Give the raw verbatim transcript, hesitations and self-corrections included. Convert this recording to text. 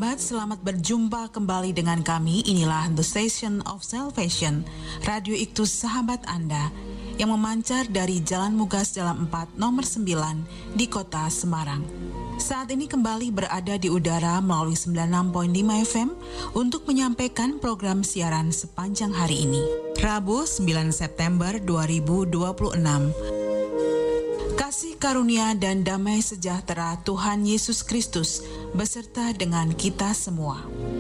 sahabat, selamat berjumpa kembali dengan kami. Inilah The Station of Salvation, Radio Iktus Sahabat Anda, yang memancar dari Jalan Mugas Jalan empat nomor sembilan di kota Semarang. Saat ini kembali berada di udara melalui sembilan puluh enam koma lima F M untuk menyampaikan program siaran sepanjang hari ini. Rabu sembilan September dua ribu dua puluh enam. Kasih karunia dan damai sejahtera Tuhan Yesus Kristus beserta dengan kita semua.